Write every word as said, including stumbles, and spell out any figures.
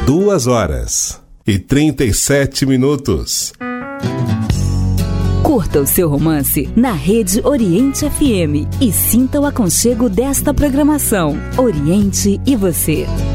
Duas horas e trinta e sete minutos. Curta o seu romance na Rede Oriente F M e sinta o aconchego desta programação. Oriente e você.